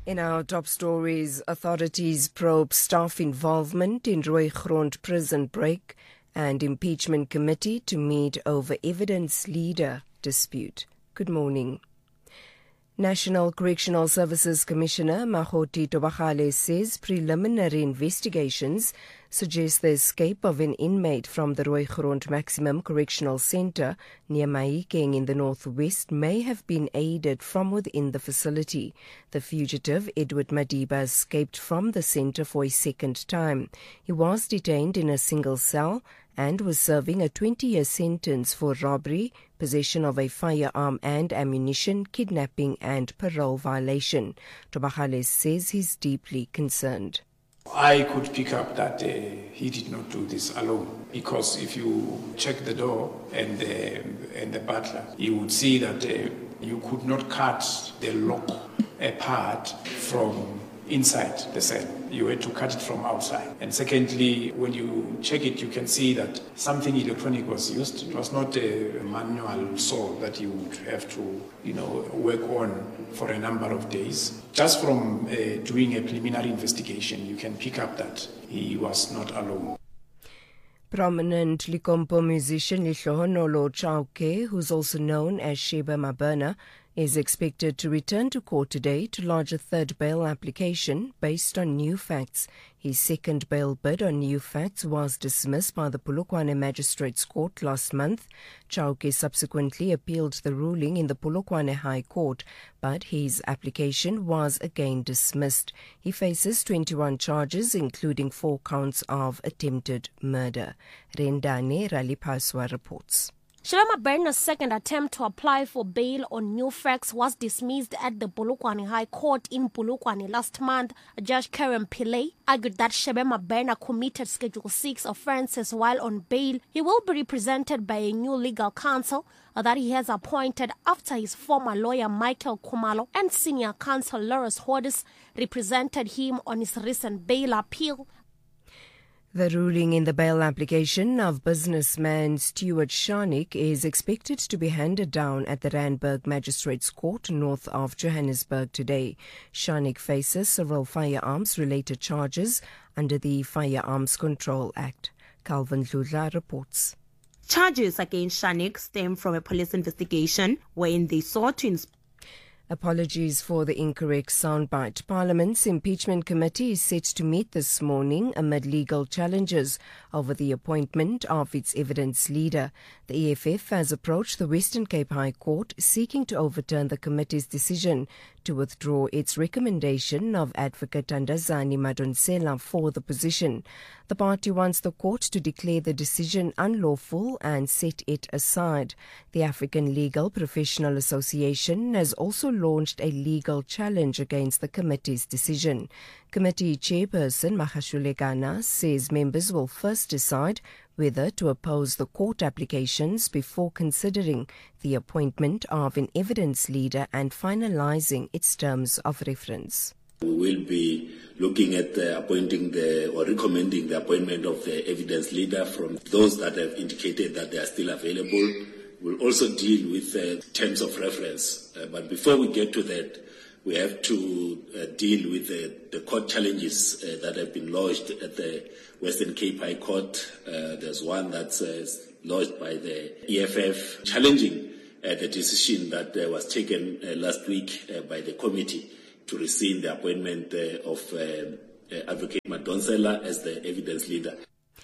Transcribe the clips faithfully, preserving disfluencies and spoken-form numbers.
In our top stories, authorities probe staff involvement in Rooigrond prison break and impeachment committee to meet over evidence leader dispute. Good morning. National Correctional Services Commissioner Makgothi Tobagale says preliminary investigations suggest the escape of an inmate from the Rooigrond Maximum Correctional Centre near Mahikeng in the northwest may have been aided from within the facility. The fugitive, Edward Madiba, escaped from the centre for a second time. He was detained in a single cell and was serving a twenty-year sentence for robbery, possession of a firearm and ammunition, kidnapping and parole violation. Tobagale says he's deeply concerned. I could pick up that uh, he did not do this alone, because if you check the door and the, and the butler, you would see that uh, you could not cut the lock apart from inside the cell. You had to cut it from outside. And secondly, when you check it, you can see that something electronic was used. It was not a manual saw that you would have to, you know, work on for a number of days. Just from uh, doing a preliminary investigation, you can pick up that he was not alone. Prominent Likompo musician Lihlohonolo Chauke, who's also known as Sheba Mabena, is expected to return to court today to lodge a third bail application based on new facts. His second bail bid on new facts was dismissed by the Polokwane Magistrates Court last month. Chauke subsequently appealed the ruling in the Polokwane High Court, but his application was again dismissed. He faces twenty-one charges, including four counts of attempted murder. Rendane Ralipaswa reports. Sheba Mabena's second attempt to apply for bail on new facts was dismissed at the Polokwane High Court in Polokwane last month. Judge Karen Pillay argued that Sheba Mabena committed Schedule six offences while on bail. He will be represented by a new legal counsel that he has appointed after his former lawyer Michael Kumalo and senior counsel Lawrence Hodis represented him on his recent bail appeal. The ruling in the bail application of businessman Stuart Sharnik is expected to be handed down at the Randburg Magistrates Court north of Johannesburg today. Sharnik faces several firearms-related charges under the Firearms Control Act. Calvin Ludla reports. Charges against Sharnik stem from a police investigation wherein they sought to inspect. Apologies for the incorrect soundbite. Parliament's impeachment committee is set to meet this morning amid legal challenges over the appointment of its evidence leader. The E F F has approached the Western Cape High Court seeking to overturn the committee's decision to withdraw its recommendation of Advocate Tandazani Madonsela for the position. The party wants the court to declare the decision unlawful and set it aside. The African Legal Professional Association has also launched a legal challenge against the committee's decision. Committee chairperson Mahashule Gana says members will first decide whether to oppose the court applications before considering the appointment of an evidence leader and finalizing its terms of reference. We will be looking at uh, appointing the or recommending the appointment of the evidence leader from those that have indicated that they are still available. We'll also deal with uh, terms of reference. Uh, but before we get to that, we have to uh, deal with the, the court challenges uh, that have been lodged at the Western Cape High Court. Uh, there's one that's uh, lodged by the E F F challenging uh, the decision that uh, was taken uh, last week uh, by the committee to rescind the appointment uh, of uh, uh, Advocate Madonsela as the evidence leader.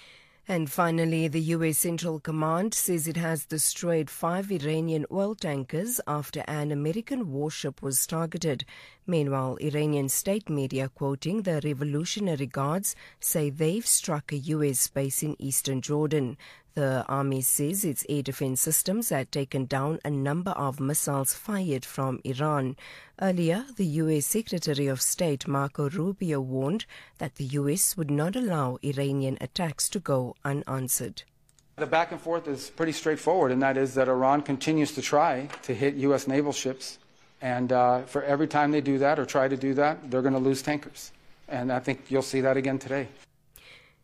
And finally, the U S Central Command says it has destroyed five Iranian oil tankers after an American warship was targeted. Meanwhile, Iranian state media quoting the Revolutionary Guards say they've struck a U S base in eastern Jordan. The army says its air defense systems had taken down a number of missiles fired from Iran. Earlier, the U S Secretary of State Marco Rubio warned that the U S would not allow Iranian attacks to go unanswered. The back and forth is pretty straightforward, and that is that Iran continues to try to hit U S naval ships. And uh, for every time they do that or try to do that, they're going to lose tankers. And I think you'll see that again today.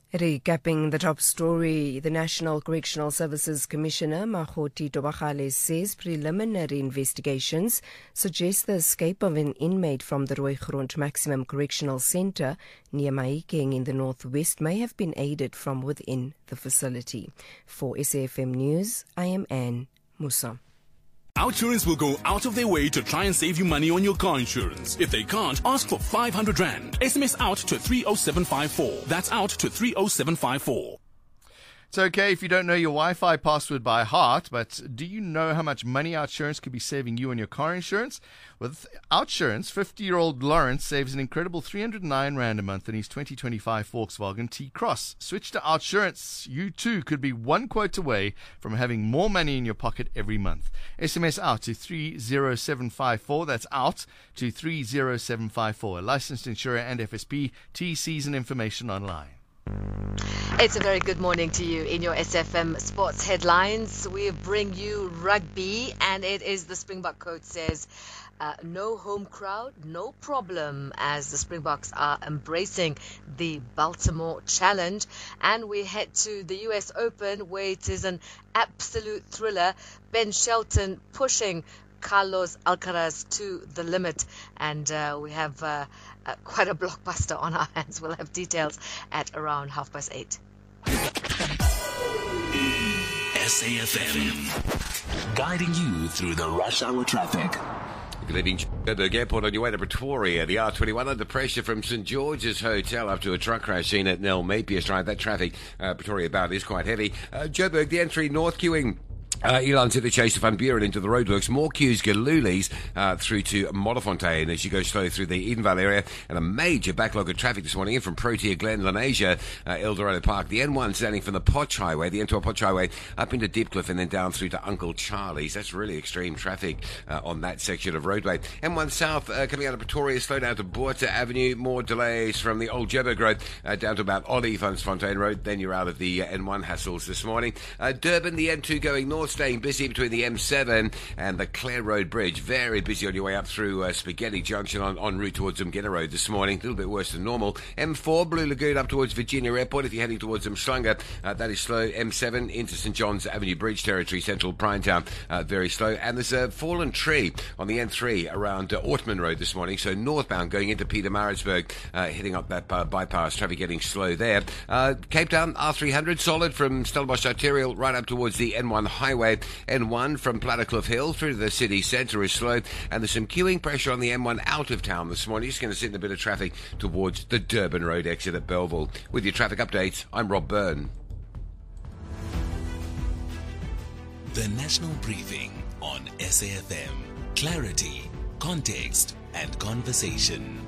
Recapping the top story, the National Correctional Services Commissioner, Makgoti Tobagale, says preliminary investigations suggest the escape of an inmate from the Rooigrond Maximum Correctional Centre near Mahikeng in the northwest may have been aided from within the facility. For S A F M News, I am Anne Musa. OUTsurance will go out of their way to try and save you money on your car insurance. If they can't, ask for five hundred rand. S M S out to three oh seven five four. That's out to three oh seven five four. It's okay if you don't know your Wi-Fi password by heart, but do you know how much money OUTsurance could be saving you on your car insurance? With OUTsurance, fifty-year-old Lawrence saves an incredible three hundred nine rand a month in his twenty twenty-five Volkswagen T-Cross. Switch to OUTsurance. You too could be one quote away from having more money in your pocket every month. S M S out to three oh seven five four. That's out to three oh seven five four. A licensed insurer and F S P. T Cs and information online. It's a very good morning to you. In your S F M Sports headlines, we bring you rugby, and it is the Springbok coach says, uh, no home crowd, no problem, as the Springboks are embracing the Baltimore Challenge. And we head to the U S Open, where it is an absolute thriller. Ben Shelton pushing Carlos Alcaraz to the limit, and uh, we have uh, uh, quite a blockbuster on our hands. We'll have details at around half past eight. S A F M, guiding you through the rush hour traffic. Good evening, Joburg Airport on your way to Pretoria. The R twenty-one under pressure from St George's Hotel after a truck crash seen at Nel Mapius Drive. That traffic, uh, Pretoria bound, is quite heavy. Uh, Joburg, the N three North queuing. Uh, Elan's Interchange to Van Buren into the roadworks. More queues, Galulis uh, through to Modderfontein as you go slow through the Edenvale area. And a major backlog of traffic this morning in from Protea Glen, Lenasia, uh, Eldorado Park. The N one standing from the Potch Highway, the N twelve Potch Highway, up into Deepcliff and then down through to Uncle Charlie's. That's really extreme traffic uh, on that section of roadway. N one South uh, coming out of Pretoria, slow down to Botha Avenue. More delays from the Old Joburg Road uh, down to about Olifantsfontein Road. Then you're out of the uh, N one hassles this morning. Uh, Durban, the N two going north, staying busy between the M seven and the Clare Road Bridge. Very busy on your way up through uh, Spaghetti Junction on, en route towards Umgena Road this morning. A little bit worse than normal. M four, Blue Lagoon up towards Virginia Airport. If you're heading towards Umhlanga, uh, that is slow. M seven into St John's Avenue Bridge territory, central Prinetown, uh, very slow. And there's a fallen tree on the N three around uh, Ortman Road this morning. So northbound going into Pietermaritzburg, uh, hitting up that uh, bypass. Traffic getting slow there. Uh, Cape Town, R three hundred, solid from Stellenbosch Arterial right up towards the N one highway. N one from Plattercliff Hill through to the city centre is slow, and there's some queuing pressure on the M one out of town this morning. Just going to sit in a bit of traffic towards the Durban Road exit at Belleville. With your traffic updates, I'm Rob Byrne. The National Briefing on S A F M. Clarity, context, and conversation.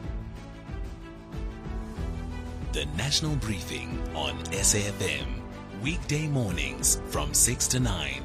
The National Briefing on S A F M. Weekday mornings from six to nine.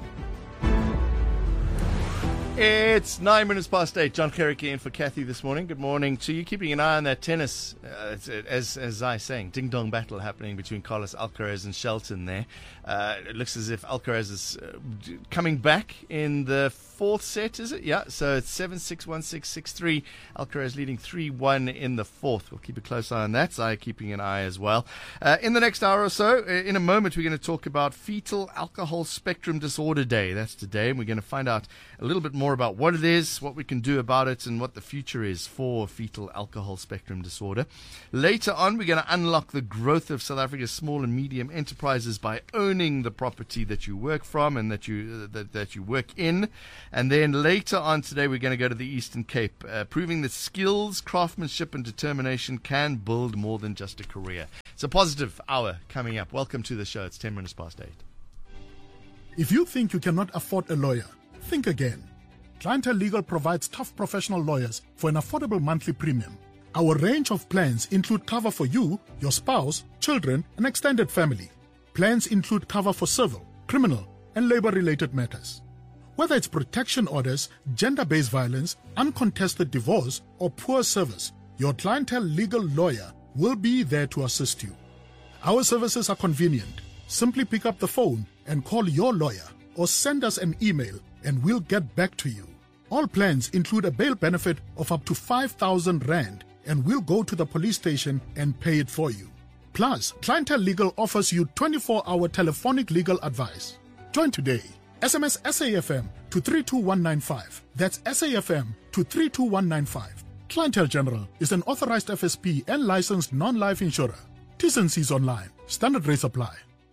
It's nine minutes past eight. John Kerrick in for Kathy this morning. Good morning to you. Keeping an eye on that tennis, uh, as as I saying, ding-dong battle happening between Carlos Alcaraz and Shelton there. Uh, it looks as if Alcaraz is uh, coming back in the fourth set, is it? Yeah, so it's seven six, one six, six three. Alcaraz leading three one in the fourth. We'll keep a close eye on that. Zaya keeping an eye as well. Uh, in the next hour or so, in a moment, we're going to talk about Fetal Alcohol Spectrum Disorder Day. That's today, and we're going to find out a little bit more about what it is, what we can do about it, and what the future is for fetal alcohol spectrum disorder. Later on, we're going to unlock the growth of South Africa's small and medium enterprises by owning the property that you work from and that you uh, that, that you work in. And then later on today, we're going to go to the Eastern Cape, uh, proving that skills, craftsmanship, and determination can build more than just a career. It's a positive hour coming up. Welcome to the show. It's ten minutes past eight. If you think you cannot afford a lawyer, think again. Clientele Legal provides tough professional lawyers for an affordable monthly premium. Our range of plans include cover for you, your spouse, children, and extended family. Plans include cover for civil, criminal, and labor-related matters. Whether it's protection orders, gender-based violence, uncontested divorce, or poor service, your Clientele Legal lawyer will be there to assist you. Our services are convenient. Simply pick up the phone and call your lawyer or send us an email and we'll get back to you. All plans include a bail benefit of up to five thousand rand and we'll go to the police station and pay it for you. Plus, Clientele Legal offers you twenty-four hour telephonic legal advice. Join today. S M S S A F M to three two one nine five. That's S A F M to three two one nine five. Clientele General is an authorized F S P and licensed non-life insurer. T's and C's online. Standard rates apply.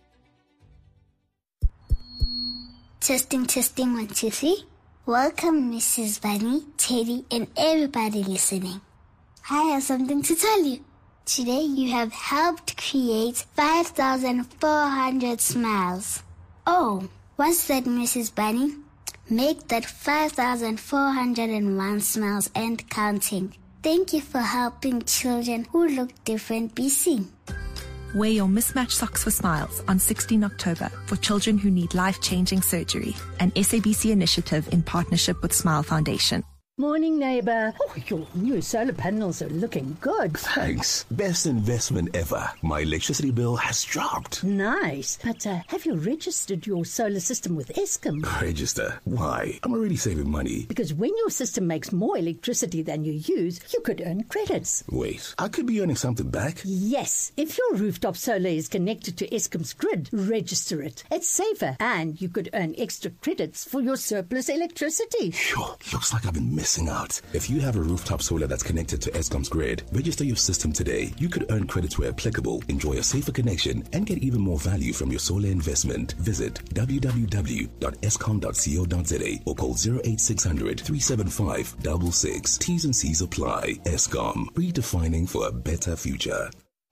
Testing, testing, one, two, three. Welcome, Missus Bunny, Teddy, and everybody listening. I have something to tell you. Today, you have helped create five thousand four hundred smiles. Oh, what's that, Missus Bunny? Make that five thousand four hundred one smiles and counting. Thank you for helping children who look different be seen. Wear your mismatched socks for smiles on sixteenth October for children who need life-changing surgery. An S A B C initiative in partnership with Smile Foundation. Morning, neighbour. Oh, your new solar panels are looking good. Thanks. Best investment ever. My electricity bill has dropped. Nice. But uh, have you registered your solar system with Eskom? Register? Why? I'm already saving money. Because when your system makes more electricity than you use, you could earn credits. Wait, I could be earning something back? Yes. If your rooftop solar is connected to Eskom's grid, register it. It's safer, and you could earn extra credits for your surplus electricity. Sure. Looks like I've been missing Missing out. If you have a rooftop solar that's connected to Eskom's grid, register your system today. You could earn credits where applicable, enjoy a safer connection, and get even more value from your solar investment. Visit w w w dot eskom dot co dot z a or call zero eight six hundred, three seven five, six six. T's and C's apply. Eskom, redefining for a better future.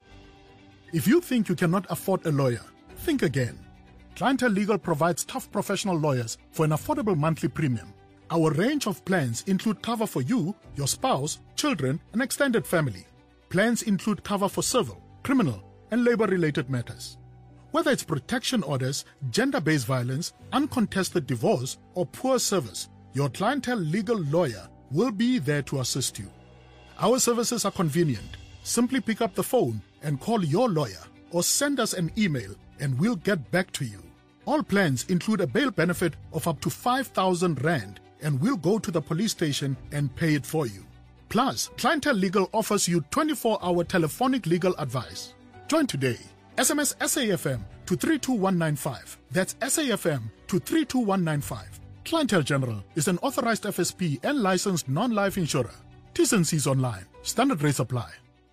If you think you cannot afford a lawyer, think again. Clientele Legal provides tough professional lawyers for an affordable monthly premium. Our range of plans include cover for you, your spouse, children, and extended family. Plans include cover for civil, criminal, and labor-related matters. Whether it's protection orders, gender-based violence, uncontested divorce, or poor service, your Clientele Legal lawyer will be there to assist you. Our services are convenient. Simply pick up the phone and call your lawyer or send us an email and we'll get back to you. All plans include a bail benefit of up to five thousand rand and we'll go to the police station and pay it for you. Plus, Clientele Legal offers you twenty-four hour telephonic legal advice. Join today. S M S S A F M to three two one nine five. That's S A F M to three two one nine five. Clientele General is an authorized F S P and licensed non-life insurer. T's and C's online. Standard rates apply.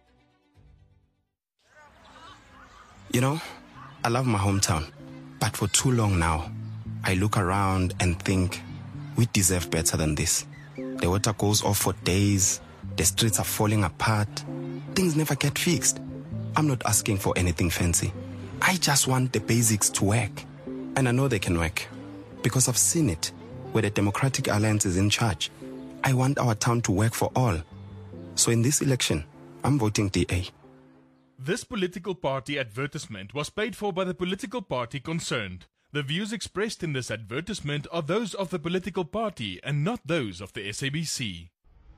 You know, I love my hometown, but for too long now, I look around and think, we deserve better than this. The water goes off for days, the streets are falling apart, things never get fixed. I'm not asking for anything fancy. I just want the basics to work. And I know they can work, because I've seen it, where the Democratic Alliance is in charge. I want our town to work for all. So in this election, I'm voting D A. This political party advertisement was paid for by the political party concerned. The views expressed in this advertisement are those of the political party and not those of the S A B C.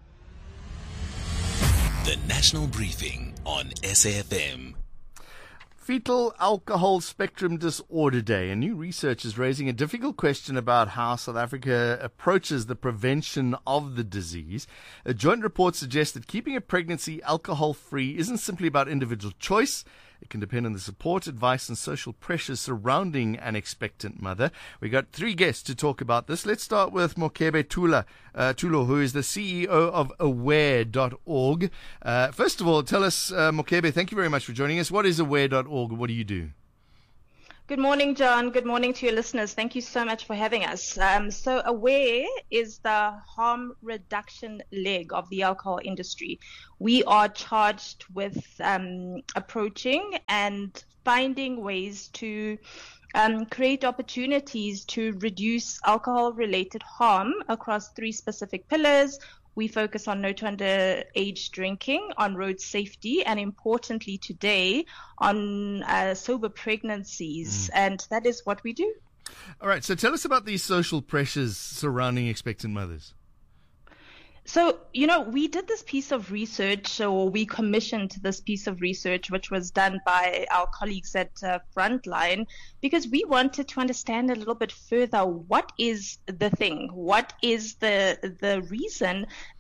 The National Briefing on S A F M. Fetal Alcohol Spectrum Disorder Day. And new research is raising a difficult question about how South Africa approaches the prevention of the disease. A joint report suggests that keeping a pregnancy alcohol-free isn't simply about individual choice. It can depend on the support, advice, and social pressures surrounding an expectant mother. We got three guests to talk about this. Let's start with Mokebe Tula, uh, Tulo, who is the C E O of aware dot org. Uh, first of all, tell us, uh, Mokebe, thank you very much for joining us. What is aware dot org? What do you do? Good morning, John. Good morning to your listeners. Thank you so much for having us. Um, so AWARE is the harm reduction leg of the alcohol industry. We are charged with um, approaching and finding ways to um, create opportunities to reduce alcohol-related harm across three specific pillars. We focus on no to underage drinking, on road safety, and importantly today, on uh, sober pregnancies. Mm. And that is what we do. All right. So tell us about these social pressures surrounding expectant mothers. So, you know, we did this piece of research, or we commissioned this piece of research, which was done by our colleagues at uh, Frontline, because we wanted to understand a little bit further what is the thing, what is the the reason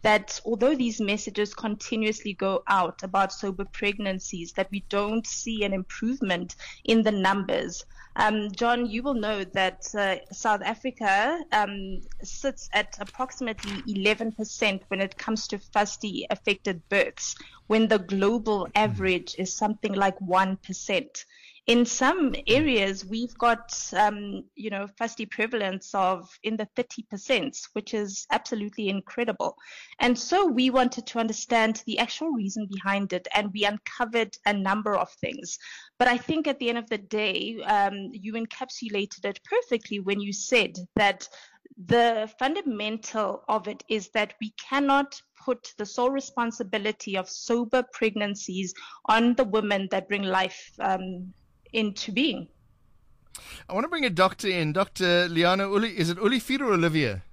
that although these messages continuously go out about sober pregnancies, that we don't see an improvement in the numbers. Um, John, you will know that uh, South Africa um, sits at approximately eleven percent when it comes to FASTI affected births, when the global average is something like one percent. In some areas, we've got, um, you know, FASTI prevalence of in the thirty percent, which is absolutely incredible. And so we wanted to understand the actual reason behind it, and we uncovered a number of things. But I think at the end of the day, um, you encapsulated it perfectly when you said that the fundamental of it is that we cannot put the sole responsibility of sober pregnancies on the women that bring life um, into being. I want to bring a doctor in, Doctor Liana Uli. Is it Ulifir or Olivia?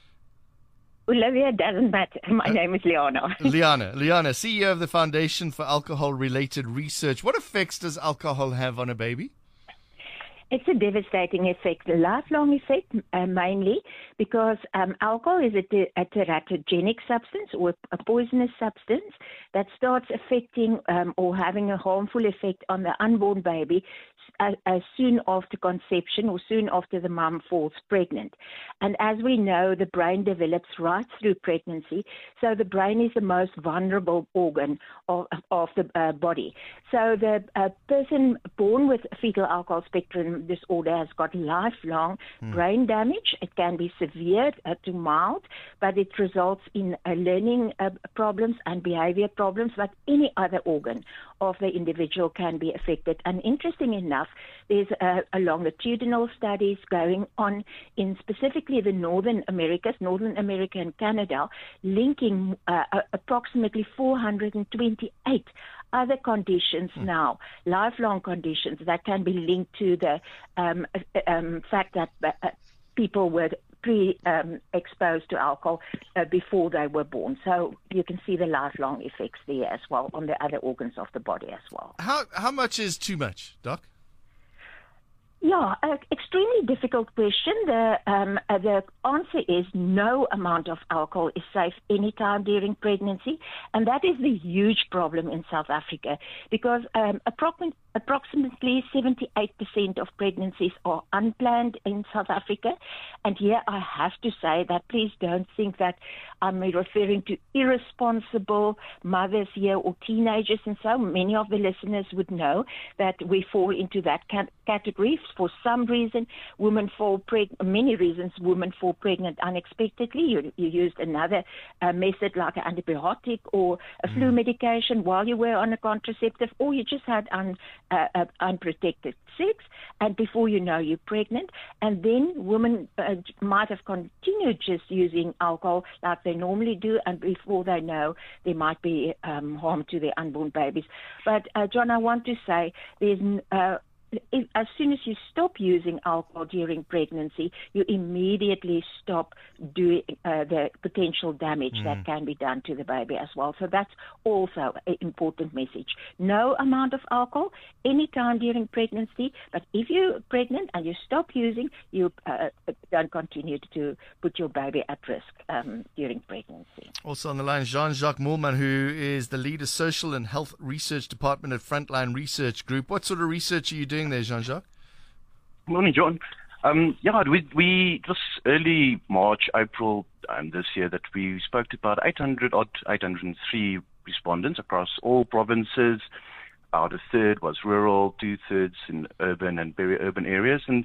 Olivia doesn't matter. My uh, name is Liana. Liana. Liana, C E O of the Foundation for Alcohol-Related Research. What effects does alcohol have on a baby? It's a devastating effect, a lifelong effect, uh, mainly because um, alcohol is a, te- a teratogenic substance or a poisonous substance that starts affecting um, or having a harmful effect on the unborn baby as, as soon after conception or soon after the mum falls pregnant. And as we know, the brain develops right through pregnancy, so the brain is the most vulnerable organ of, of the uh, body. So the uh, person born with fetal alcohol spectrum disorder has got lifelong mm. brain damage. It can be severe uh, to mild, but it results in uh, learning uh, problems and behavior problems, but any other organ of the individual can be affected. And interesting enough, there's a, a longitudinal studies going on in specifically the Northern Americas, Northern America and Canada, linking uh, approximately four hundred twenty-eight other conditions mm. now, lifelong conditions that can be linked to the um, um, fact that uh, people were pre-exposed um, to alcohol uh, before they were born. So you can see the lifelong effects there as well on the other organs of the body as well. How how much is too much, Doc? Yeah, uh, extremely difficult question. The um, uh, the answer is no amount of alcohol is safe anytime during pregnancy, and that is the huge problem in South Africa because um, approximately approximately seventy-eight percent of pregnancies are unplanned in South Africa. And here I have to say that please don't think that I'm referring to irresponsible mothers here or teenagers, and so many of the listeners would know that we fall into that cat- category. For some reason, women fall pregnant, many reasons women fall pregnant unexpectedly. You, you used another uh, method like an antibiotic or a flu medication while you were on a contraceptive, or you just had un, uh, uh, unprotected sex, and before you know you're pregnant. And then women uh, might have continued just using alcohol like they normally do, and before they know, there might be um, harm to their unborn babies. But, uh, John, I want to say there's... Uh, If, as soon as you stop using alcohol during pregnancy, you immediately stop doing uh, the potential damage mm. that can be done to the baby as well. So that's also an important message. No amount of alcohol anytime during pregnancy, but if you're pregnant and you stop using, you uh, don't continue to put your baby at risk um, during pregnancy. Also on the line, Jean-Jacques Moolman, who is the lead of Social and Health Research Department at Frontline Research Group. What sort of research are you doing there, Jean-Jacques? Good morning, John. Um, yeah, we, we it was early March, April um, this year that we spoke to about eight hundred odd, eight hundred three respondents across all provinces. About a third was rural, two thirds in urban and peri-urban areas, and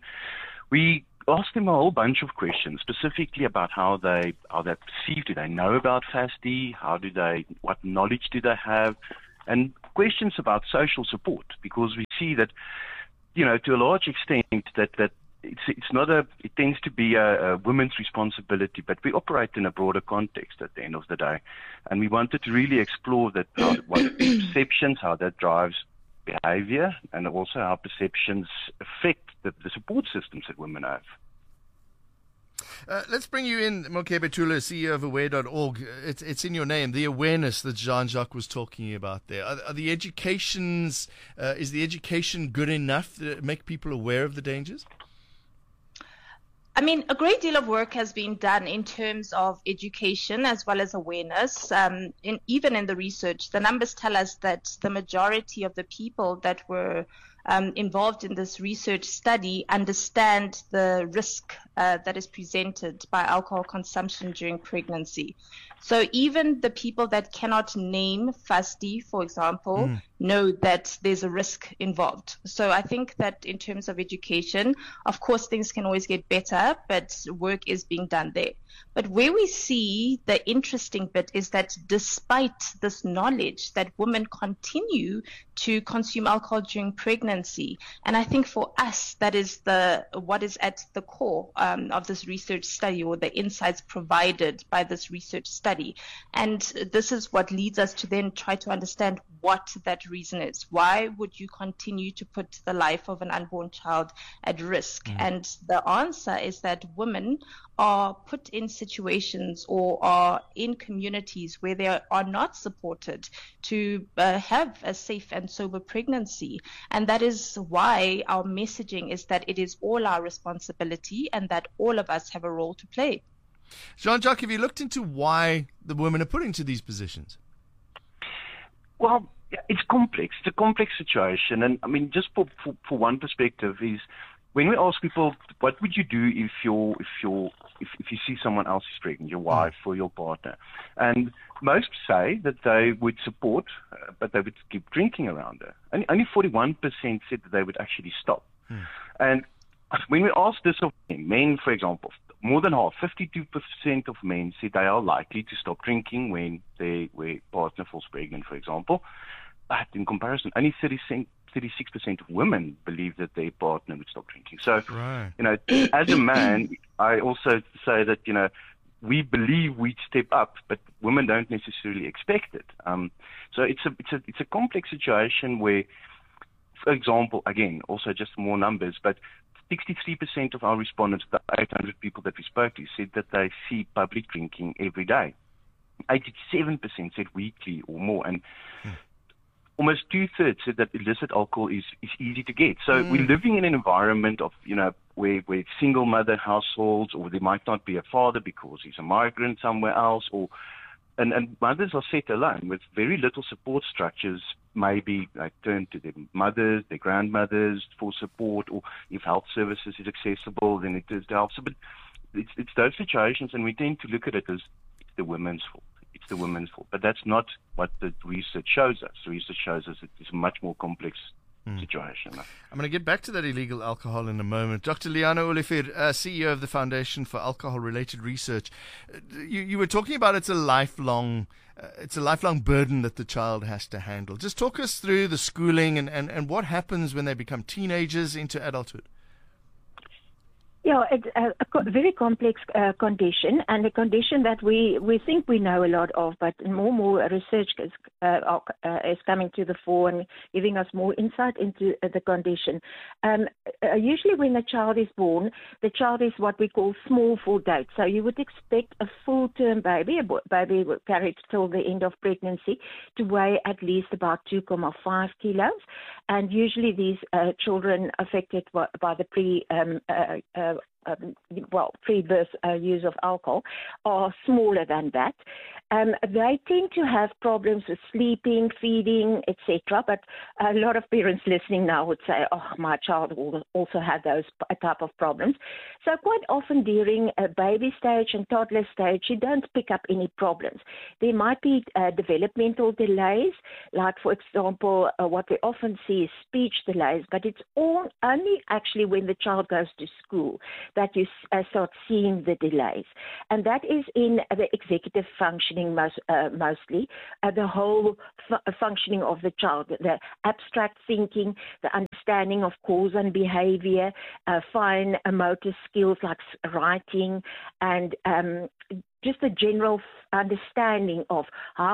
we asked them a whole bunch of questions, specifically about how they how they perceive. Do they know about FASTI? How do they? What knowledge do they have? And questions about social support, because we see that, you know, to a large extent, that, that it's it's not a, it tends to be a, a women's responsibility, but we operate in a broader context at the end of the day. And we wanted to really explore that, how, what perceptions, how that drives behavior, and also how perceptions affect the, the support systems that women have. Uh, let's bring you in, Mokebe Tula, C E O of aware dot org. It's, it's in your name, the awareness that Jean-Jacques was talking about there. Are, are the educations, uh, is the education good enough to make people aware of the dangers? I mean, a great deal of work has been done in terms of education as well as awareness. Um, in, even in the research, the numbers tell us that the majority of the people that were um, involved in this research study understand the risk uh, that is presented by alcohol consumption during pregnancy. So even the people that cannot name F A S D, for example, mm. know that there's a risk involved. So I think that in terms of education, of course, things can always get better, but work is being done there. But where we see the interesting bit is that despite this knowledge that women continue to consume alcohol during pregnancy, and I think for us, that is the what is at the core um, of this research study, or the insights provided by this research study. And this is what leads us to then try to understand what that reason is. Why would you continue to put the life of an unborn child at risk? Mm. And the answer is that women are put in situations or are in communities where they are not supported to uh, have a safe and sober pregnancy. And that is why our messaging is that it is all our responsibility and that all of us have a role to play. Jean-Jacques, have you looked into why the women are put into these positions? Well, it's complex. It's a complex situation. And I mean, just for, for, for one perspective is, when we ask people, what would you do if you're, if you're, if, if you see someone else is pregnant, your wife or your partner? And most say that they would support, uh, but they would keep drinking around her. And only forty-one percent said that they would actually stop. Hmm. And when we ask this of men, men, for example, more than half, fifty-two percent of men say they are likely to stop drinking when their partner falls pregnant, for example. But in comparison, only thirty-six percent of women believe that their partner would stop drinking. So, right. you know, as a man, I also say that, you know, we believe we'd step up, but women don't necessarily expect it. Um, so it's a, it's a, it's a complex situation where, for example, again, also just more numbers, but sixty-three percent of our respondents, the eight hundred people that we spoke to, said that they see public drinking every day. eighty-seven percent said weekly or more. And hmm. almost two-thirds said that illicit alcohol is, is easy to get. So mm. we're living in an environment of, you know, where, where single mother households, or there might not be a father because he's a migrant somewhere else, or and, and mothers are set alone with very little support structures. Maybe they turn to their mothers, their grandmothers for support, or if health services is accessible, then it is the help. So, but it's, it's those situations, and we tend to look at it as it's the women's fault. It's the women's fault. But that's not what the research shows us. The research shows us it's a much more complex mm. situation. I'm going to get back to that illegal alcohol in a moment. Doctor Liana Olivier, uh, C E O of the Foundation for Alcohol-Related Research. Uh, you, you were talking about it's a lifelong uh, it's a lifelong burden that the child has to handle. Just talk us through the schooling and, and, and what happens when they become teenagers into adulthood. Yeah, it's a, a very complex uh, condition, and a condition that we, we think we know a lot of, but more and more research is, uh, uh, is coming to the fore and giving us more insight into uh, the condition. Um, uh, usually when a child is born, the child is what we call small for date. So you would expect a full-term baby, a baby carried till the end of pregnancy, to weigh at least about two point five kilos. And usually these uh, children affected by, by the pre um, uh, uh, Um, well, pre-birth uh, use of alcohol are smaller than that. Um, they tend to have problems with sleeping, feeding, et cetera. But a lot of parents listening now would say, "Oh, my child also had those type of problems." So quite often during a baby stage and toddler stage, you don't pick up any problems. There might be uh, developmental delays, like for example, uh, what we often see is speech delays. But it's all only actually when the child goes to school that you uh, start seeing the delays. And that is in the executive functioning most, uh, mostly, uh, the whole fu- functioning of the child, the abstract thinking, the understanding of cause and behavior, uh, fine uh, motor skills like writing, and um, just a general understanding of how to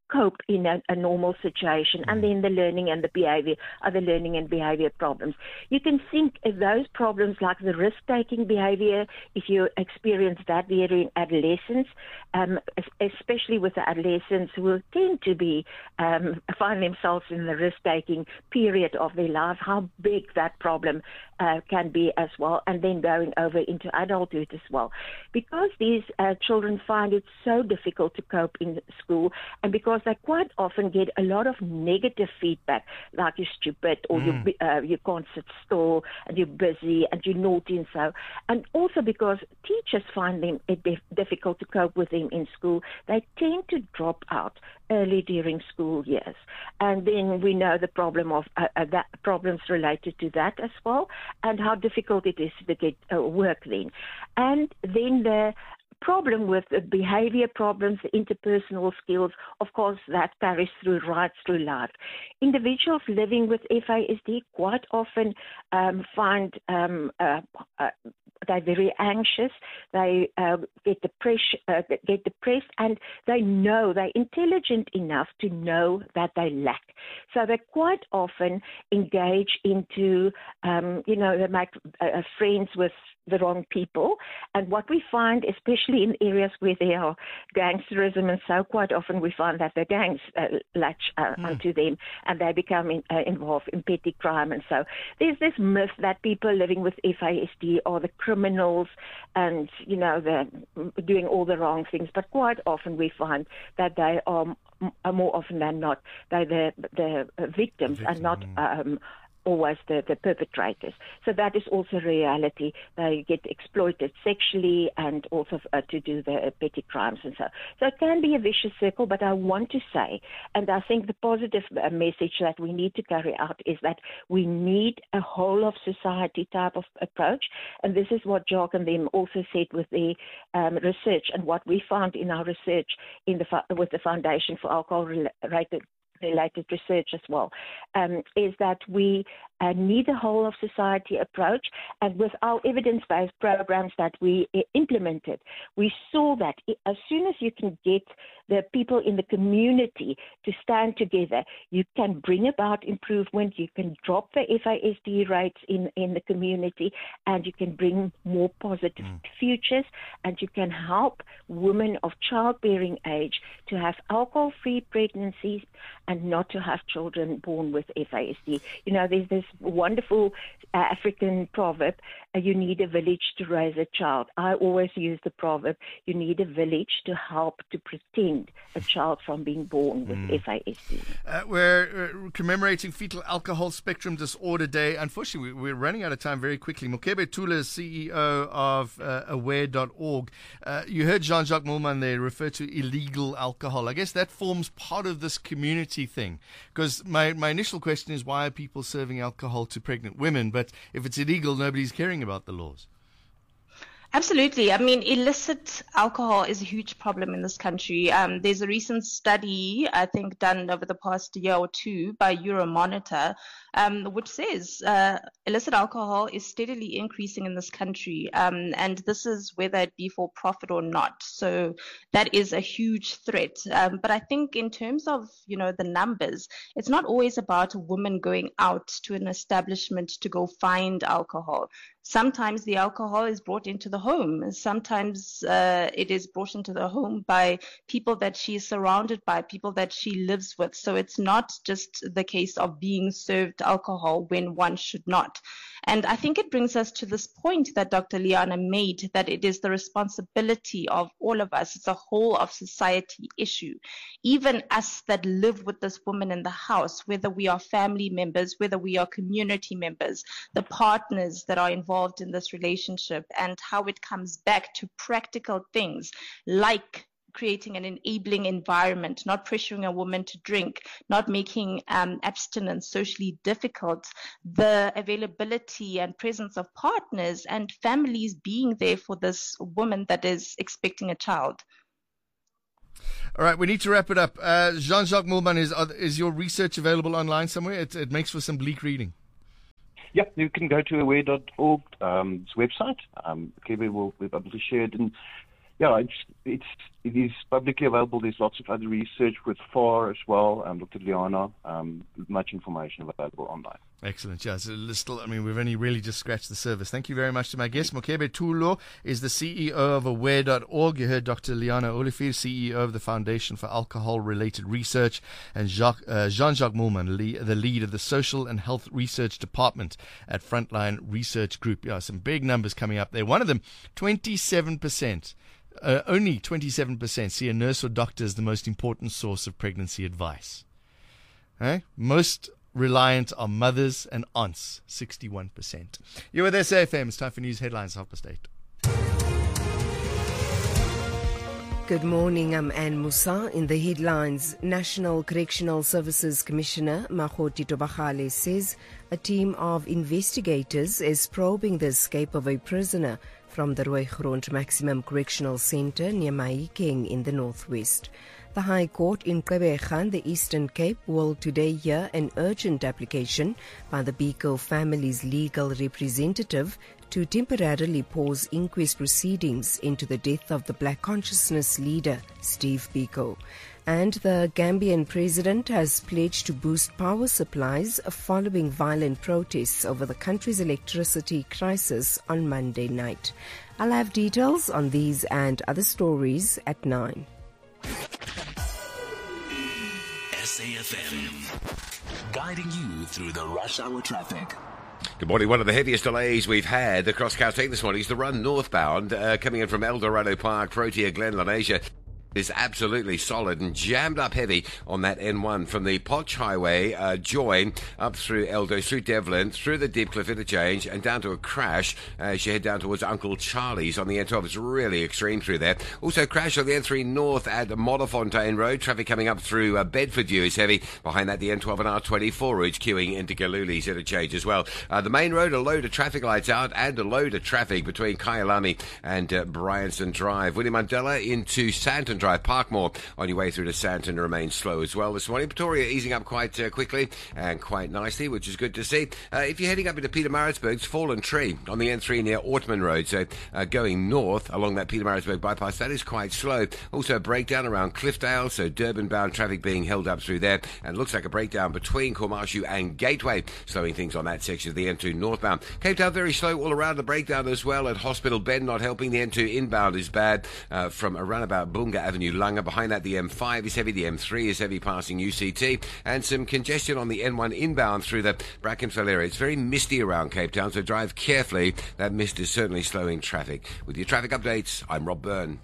cope in a, a normal situation, and then the learning and the behavior, other learning and behavior problems. You can think of those problems like the risk-taking behavior, if you experience that during adolescence, um, especially with the adolescents who tend to be um, find themselves in the risk-taking period of their life, how big that problem uh, can be as well, and then going over into adulthood as well. Because these uh, children find it so difficult to cope in school, and because they quite often get a lot of negative feedback, like you're stupid, or mm. you uh, you can't sit still, and you're busy, and you're naughty, and so. And also because teachers find them it dif- difficult to cope with them in school, they tend to drop out early during school years. And then we know the problem of uh, uh, that problems related to that as well, and how difficult it is to get uh, work then. And then the problem with the behavior problems, the interpersonal skills, of course, that carries through right through life. Individuals living with F A S D quite often um, find um, uh, uh, they're very anxious, they uh, get, depress- uh, get depressed, and they know, they're intelligent enough to know that they lack. So they quite often engage into, um, you know, they make uh, friends with the wrong people. And what we find, especially in areas where there are gangsterism and so, quite often we find that the gangs uh, latch uh, mm. onto them, and they become in, uh, involved in petty crime. And so there's this myth that people living with F A S D are the criminals and, you know, they're doing all the wrong things. But quite often we find that they are, are more often than not, they're the, the victims, Victim. and not um, always the, the perpetrators. So that is also reality. They get exploited sexually and also uh, to do the petty crimes and so. So it can be a vicious circle, but I want to say, and I think the positive uh, message that we need to carry out is that we need a whole of society type of approach. And this is what Jacques and them also said with the um, research, and what we found in our research in the with the Foundation for Alcohol-Related related research as well, um, is that we uh, need a whole of society approach. And with our evidence-based programs that we uh, implemented, we saw that as soon as you can get the people in the community to stand together, you can bring about improvement, you can drop the F A S D rates in, in the community, and you can bring more positive mm. futures, and you can help women of childbearing age to have alcohol-free pregnancies and not to have children born with F A S D. You know, there's this wonderful uh, African proverb, uh, you need a village to raise a child. I always use the proverb, you need a village to help to protect a child from being born with mm. F A S D. Uh, we're uh, commemorating Fetal Alcohol Spectrum Disorder Day. Unfortunately, we're running out of time very quickly. Mokebe Tula is C E O of uh, aware dot org. Uh, you heard Jean-Jacques Moelman there refer to illegal alcohol. I guess that forms part of this community thing. Because my, my initial question is, why are people serving alcohol to pregnant women? But if it's illegal, nobody's caring about the laws. Absolutely. I mean, illicit alcohol is a huge problem in this country. Um, there's a recent study, I think, done over the past year or two by Euromonitor, um, which says uh, illicit alcohol is steadily increasing in this country. Um, and this is whether it be for profit or not. So that is a huge threat. Um, but I think in terms of, you know, the numbers, it's not always about a woman going out to an establishment to go find alcohol. Sometimes the alcohol is brought into the home. Sometimes uh, it is brought into the home by people that she is surrounded by, people that she lives with. So it's not just the case of being served alcohol when one should not. And I think it brings us to this point that Doctor Liana made, that it is the responsibility of all of us. It's a whole of society issue. Even us that live with this woman in the house, whether we are family members, whether we are community members, the partners that are involved in this relationship, and how it comes back to practical things like creating an enabling environment, not pressuring a woman to drink, not making um, abstinence socially difficult, the availability and presence of partners and families being there for this woman that is expecting a child. All right, we need to wrap it up. Uh, Jean-Jacques Moelman, is, is your research available online somewhere? It, it makes for some bleak reading. Yeah, you can go to aware dot org, um, its website. Um, Kebe will be able to share it. And yeah, it's, it's, it is publicly available. There's lots of other research with F A R as well, um, Doctor Liana, um, much information available online. Excellent. Yeah, so still, I mean, we've only really just scratched the surface. Thank you very much to my guest. Mokebe Tulo is the C E O of aware dot org. You heard Doctor Liana Olivier, C E O of the Foundation for Alcohol-Related Research, and Jacques, uh, Jean-Jacques Moulman, le- the lead of the Social and Health Research Department at Frontline Research Group. Yeah, some big numbers coming up there. One of them, twenty-seven percent. Uh, only twenty-seven percent see a nurse or doctor as the most important source of pregnancy advice. Eh? Most reliant on mothers and aunts, sixty-one percent. You're with S A F M. It's time for news headlines, half past eight. Good morning, I'm Anne Musa. In the headlines, National Correctional Services Commissioner Makgoti Tobagale says a team of investigators is probing the escape of a prisoner from the Rooigrond Maximum Correctional Centre near Mahikeng in the northwest. The High Court in Gqeberha, the Eastern Cape, will today hear an urgent application by the Biko family's legal representative to temporarily pause inquest proceedings into the death of the Black Consciousness leader, Steve Biko. And the Gambian president has pledged to boost power supplies following violent protests over the country's electricity crisis on Monday night. I'll have details on these and other stories at nine. S A F M, guiding you through the rush hour traffic. Good morning. One of the heaviest delays we've had across Gauteng this morning is the run northbound, uh, coming in from El Dorado Park, Protea, Glen Lenasia. Is absolutely solid and jammed up heavy on that N one from the Potch Highway uh, join up through Eldo, through Devlin, through the Deepcliff interchange and down to a crash as you head down towards Uncle Charlie's on the N twelve. It's really extreme through there. Also crash on the N three north at Modderfontein Road. Traffic coming up through uh, Bedford View is heavy. Behind that the N twelve and R twenty-four routes queuing into Galuli's interchange as well. Uh, the main road, a load of traffic lights out and a load of traffic between Kyalami and uh, Bryanston Drive. William Mandela into Santon Drive. Parkmore on your way through to Santon remains slow as well this morning. Pretoria easing up quite uh, quickly and quite nicely, which is good to see. Uh, if you're heading up into Pietermaritzburg's Fallen Tree on the N three near Ortman Road, so uh, going north along that Pietermaritzburg bypass, that is quite slow. Also a breakdown around Cliffdale, so Durban-bound traffic being held up through there, and looks like a breakdown between Komashu and Gateway, slowing things on that section of the N two northbound. Cape Town very slow all around, the breakdown as well at Hospital Bend, not helping. The N two inbound is bad uh, from around about Bunga Avenue, Langa. Behind that, the M five is heavy, the M three is heavy passing U C T, and some congestion on the N one inbound through the Brackenfell area. It's very misty around Cape Town, so drive carefully. That mist is certainly slowing traffic. With your traffic updates, I'm Rob Byrne.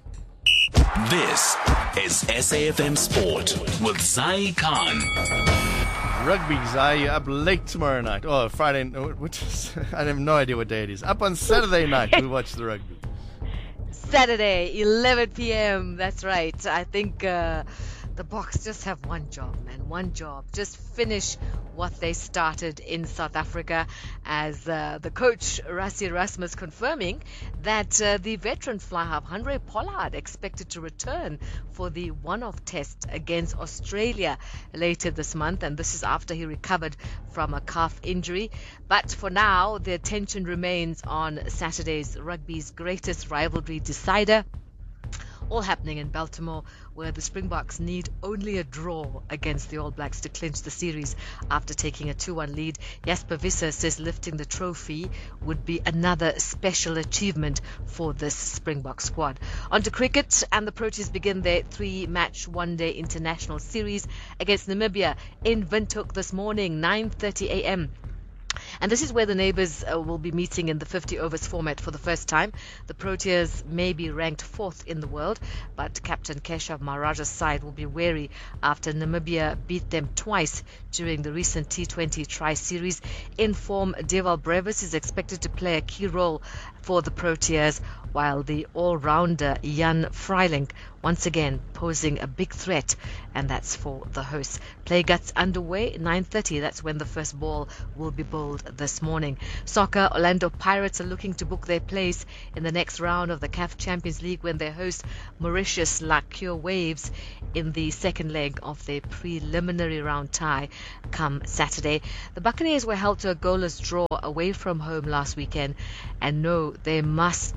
This is S A F M Sport with Zai Khan. Rugby, Zai, up late tomorrow night. Oh, Friday. What is, I have no idea what day it is. Up on Saturday night, we watch the rugby. Saturday, eleven p.m. That's right. I think uh, the Boks just have one job, man. One job. Just finish what they started in South Africa, as uh, the coach, Rassie Erasmus, confirming that uh, the veteran fly half, Handré Pollard, expected to return for the one-off test against Australia later this month. And this is after he recovered from a calf injury. But for now, the attention remains on Saturday's rugby's greatest rivalry decider, all happening in Baltimore, where the Springboks need only a draw against the All Blacks to clinch the series after taking a two one lead. Jasper Visser says lifting the trophy would be another special achievement for this Springbok squad. On to cricket, and the Proteas begin their three-match one-day international series against Namibia in Windhoek this morning, nine thirty a.m. And this is where the neighbours uh, will be meeting in the fifty overs format for the first time. The Proteas may be ranked fourth in the world, but Captain Keshav Maharaja's side will be wary after Namibia beat them twice during the recent T twenty Tri-Series. In form, Deval Brevis is expected to play a key role for the Proteas, while the all-rounder Jan Freiling once again posing a big threat, and that's for the hosts. Play gets underway, nine thirty, that's when the first ball will be bowled this morning. Soccer, Orlando Pirates are looking to book their place in the next round of the C A F Champions League when they host Mauritius Lakure Waves in the second leg of their preliminary round tie come Saturday. The Buccaneers were held to a goalless draw away from home last weekend, and know they must find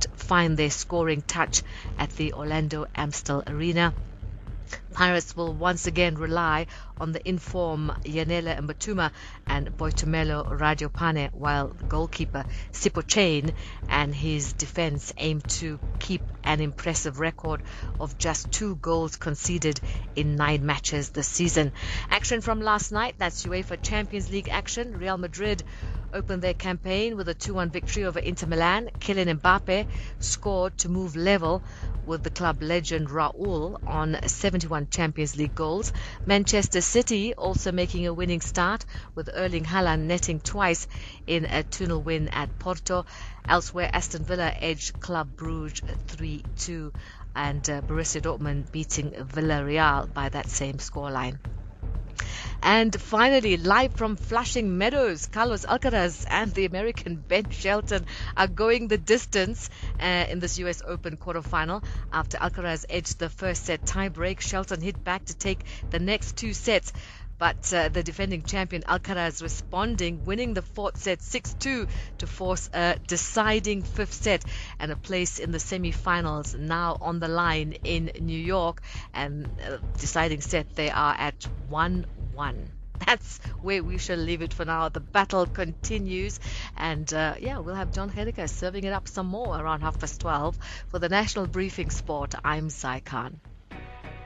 find their scoring touch at the Orlando Amstel Arena. Pirates will once again rely on the inform Yanele Mbatuma and Boitumelo Radiopane, while goalkeeper Sipho Chain and his defense aim to keep an impressive record of just two goals conceded in nine matches this season. Action from last night, that's UEFA Champions League action. Real Madrid opened their campaign with a two one victory over Inter Milan. Kylian Mbappe scored to move level with the club legend Raul on seventy-one Champions League goals. Manchester City also making a winning start, with Erling Haaland netting twice in a two nil win at Porto. Elsewhere, Aston Villa edged Club Brugge three two, and uh, Borussia Dortmund beating Villarreal by that same scoreline. And finally, live from Flushing Meadows, Carlos Alcaraz and the American Ben Shelton are going the distance uh, in this U S Open quarterfinal. After Alcaraz edged the first set tiebreak, Shelton hit back to take the next two sets. But uh, the defending champion Alcaraz responding, winning the fourth set six two to force a deciding fifth set and a place in the semi-finals now on the line in New York. And uh, deciding set, they are at one one. That's where we shall leave it for now. The battle continues, and uh, yeah, we'll have John Helica serving it up some more around half past twelve. For the National Briefing Sport, I'm Zai Khan.